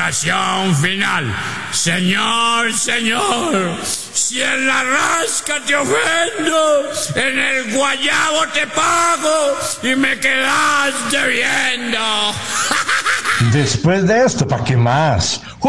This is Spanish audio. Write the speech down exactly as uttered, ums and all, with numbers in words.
oración final. Señor, Señor, si en la rasca te ofendo, en el guayabo te pago y me quedas debiendo. Después de esto, ¿para qué más?